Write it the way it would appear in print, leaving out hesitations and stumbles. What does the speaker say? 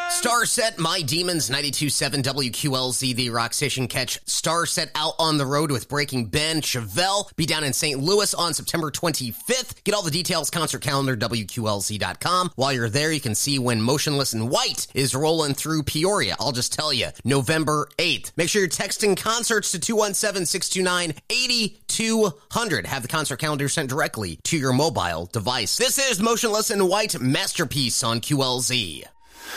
Starset, My Demons, 92.7 WQLZ, the rock station. Catch Starset out on the road with Breaking Ben. Chevelle be down in St. Louis on September 25th. Get all the details, concert calendar, WQLZ.com. While you're there, you can see when Motionless in White is rolling through Peoria. I'll just tell you, November 8th. Make sure you're texting concerts to 217-629-8200. Have the concert calendar sent directly to your mobile device. This is Motionless in White, Masterpiece on QLZ.